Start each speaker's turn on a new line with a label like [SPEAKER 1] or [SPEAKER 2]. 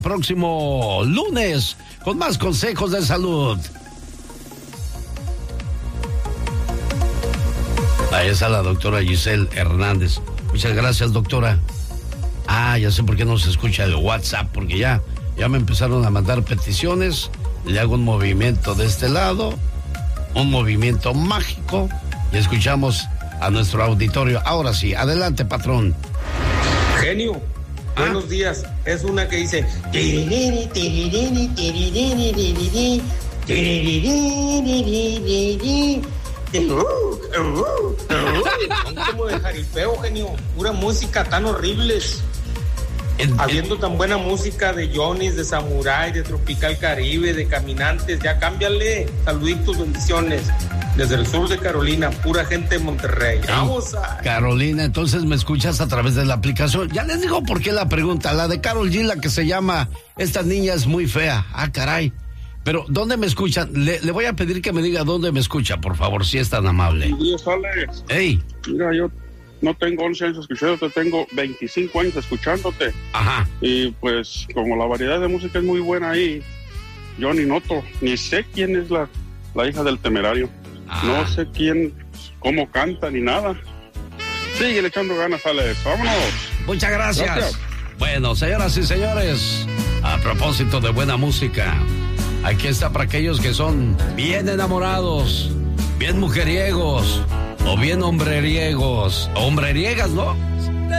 [SPEAKER 1] próximo lunes con más consejos de salud. Ahí está la doctora Giselle Hernández. Muchas gracias, doctora. Ya sé por qué no se escucha el WhatsApp, porque ya me empezaron a mandar peticiones. Le hago un movimiento de este lado, un movimiento mágico, y escuchamos a nuestro auditorio. Ahora sí, adelante, patrón.
[SPEAKER 2] Genio, buenos días. Es una que dice... Son como de jaripeo, genio. Pura música tan horribles. Habiendo tan buena música de Johnny's, de Samurai, de Tropical Caribe, de Caminantes, ya cámbiale. Saluditos, bendiciones. Desde el sur de Carolina, pura gente de Monterrey. Vamos a...
[SPEAKER 1] Carolina, entonces me escuchas a través de la aplicación. Ya les digo por qué la pregunta. La de Karol G, la que se llama Esta niña es muy fea. Caray. Pero, ¿dónde me escuchan? Le voy a pedir que me diga dónde me escucha, por favor, si es tan amable.
[SPEAKER 3] Buenos días, Alex.
[SPEAKER 1] Hey.
[SPEAKER 3] Mira, yo no tengo 11 años escuchándote, tengo 25 años escuchándote.
[SPEAKER 1] Ajá.
[SPEAKER 3] Y pues, como la variedad de música es muy buena ahí, yo ni sé quién es la hija del Temerario. No sé cómo canta ni nada. Sigue echando ganas, Alex. Vámonos.
[SPEAKER 1] Muchas gracias. Bueno, señoras y señores, a propósito de buena música, aquí está para aquellos que son bien enamorados, bien mujeriegos o bien hombreriegos, hombreriegas, ¿no?